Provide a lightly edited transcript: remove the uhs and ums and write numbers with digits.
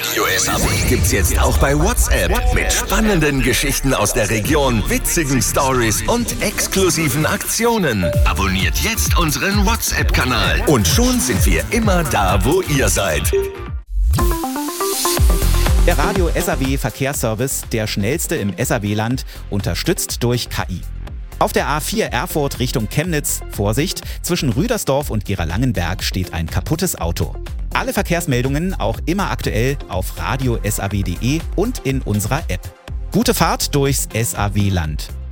Radio SAW gibt's jetzt auch bei WhatsApp. Mit spannenden Geschichten aus der Region, witzigen Stories und exklusiven Aktionen. Abonniert jetzt unseren WhatsApp-Kanal. Und schon sind wir immer da, wo ihr seid. Der Radio SAW Verkehrsservice, der schnellste im SAW-Land, unterstützt durch KI. Auf der A4 Erfurt Richtung Chemnitz, Vorsicht, zwischen Rüdersdorf und Gera-Langenberg steht ein kaputtes Auto. Alle Verkehrsmeldungen auch immer aktuell auf radiosaw.de und in unserer App. Gute Fahrt durchs SAW-Land.